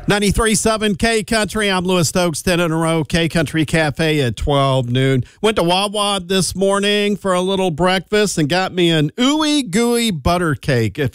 93.7 K Country. I'm Lewis Stokes, 10 in a row. K Country Cafe at 12 noon. Went to Wawa this morning for a little breakfast and got me an ooey gooey butter cake. If